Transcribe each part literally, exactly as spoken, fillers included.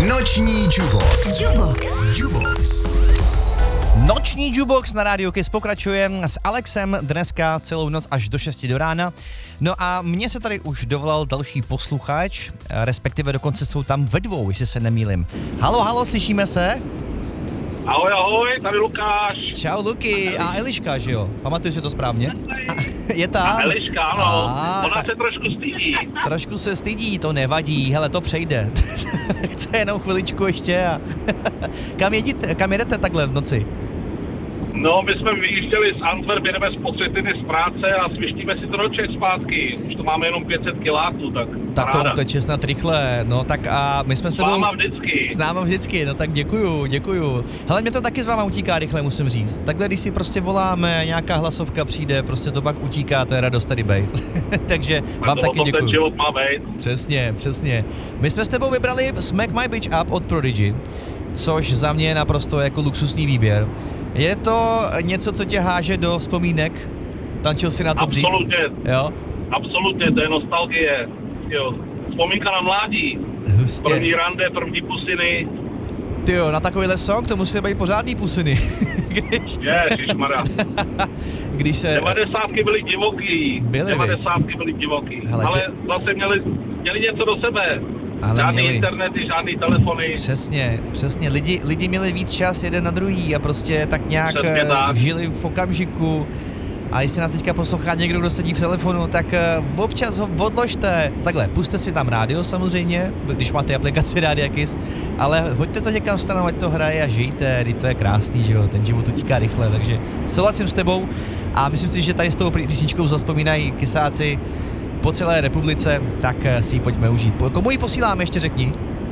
Noční Jukebox. Jukebox. Jukebox. Noční Jukebox na Rádiu Kiss pokračuje s Alexem dneska celou noc až do šesti do rána. No a mně se tady už dovolal další posluchač, respektive dokonce jsou tam ve dvou, jestli se nemýlim. Halo, halo, slyšíme se? Ahoj, ahoj, tady Lukáš. Čau, Luky. A Eliška, že jo? Pamatuju si to správně? Je tam? A Eliška, ano. A, Ona tak se trošku stydí. trošku se stydí, to nevadí, hele, to přejde. Chce jenom chviličku ještě a... kam, jedíte, kam jedete takhle v noci? No, my jsme vyjížděli z Antwerp, jedeme z Potřetiny z práce a svištíme si to do Čech zpátky. Už to máme jenom pět set kiláků, tak Tak to ráda. uteče snad rychle, no tak a my jsme s S tebou... váma vždycky. S náma vždycky, no tak děkuju, děkuju. Hele, mě to taky s váma utíká rychle, musím říct. Takhle, když si prostě voláme, nějaká hlasovka přijde, prostě to pak utíká, to je radost tady bejt. Takže vám to taky o tom ten děkuju. život má být. Přesně, přesně. My jsme s tebou vybrali Smack My Bitch Up od Prodigy, což za mě je naprosto jako luxusní výběr. Je to něco, co tě háže do vzpomínek? Tančil si na to dřív? Absolutně, Jo? absolutně, to je nostalgie. Jo. Vzpomínka na mládí. Hustě. První rande, první pusiny. Tyjo, na takovýhle song to musí být pořádný pusiny. když, Ježišmarja. když se... devadesátky byly divoký. Byly, devadesátky byly divoký. Hele, Ale ty- zase měli, měli něco do sebe. Ale žádný měli. internety, žádný telefony. Přesně, přesně. Lidi, lidi měli víc čas jeden na druhý a prostě tak nějak Přesně eh, tak. žili v okamžiku. A jestli nás teďka poslouchá někdo, kdo sedí v telefonu, tak uh, občas ho odložte. Takhle, puste si tam rádio samozřejmě, když máte aplikaci Rádia Kiss, ale hoďte to někam stranou, ať to hraje a žijte, teď to je krásný, že jo, ten život utíká rychle, takže souhlasím s tebou a myslím si, že tady s tou písničkou zazpomínají kysáci po celé republice, tak uh, si ji pojďme užít. Po- Komu ji posíláme, ještě řekni?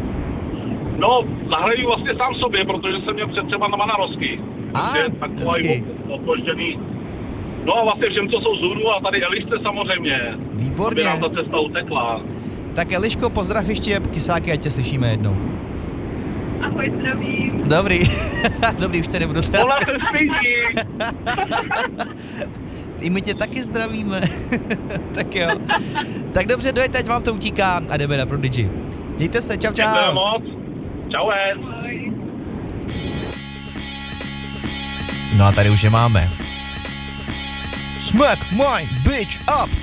No, zahraju vlastně sám sobě, protože jsem měl před třeba na narozky. A, Takže takový hezky. opožděný. No a vlastně všem, co jsou z Hůru a tady Elišce samozřejmě. Výborně. Aby nám ta cesta utekla. Tak Eliško, pozdrav ještě kysáky, ať tě slyšíme jednou. Ahoj, zdravím. Dobrý, dobrý, už tě nebudu Ona trápit. se stydí. I my tě taky zdravíme. Tak jo. Tak dobře, dojďte, ať vám to utíká a jdeme na Prodigy. Mějte se, čau Děkujeme čau. moc. Čauec. Ahoj. No a tady už je máme. Smack my bitch up.